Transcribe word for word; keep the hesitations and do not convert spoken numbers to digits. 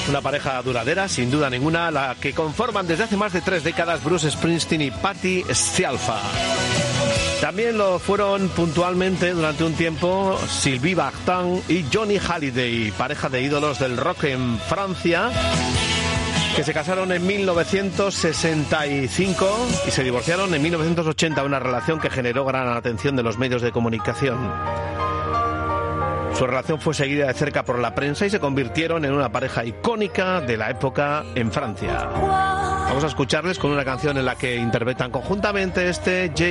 Una pareja duradera, sin duda ninguna, la que conforman desde hace más de tres décadas Bruce Springsteen y Patti Scialfa. También lo fueron puntualmente durante un tiempo Sylvie Vartan y Johnny Hallyday, pareja de ídolos del rock en Francia, que se casaron en mil novecientos sesenta y cinco y se divorciaron en mil novecientos ochenta, una relación que generó gran atención de los medios de comunicación. Su relación fue seguida de cerca por la prensa y se convirtieron en una pareja icónica de la época en Francia. Vamos a escucharles con una canción en la que interpretan conjuntamente este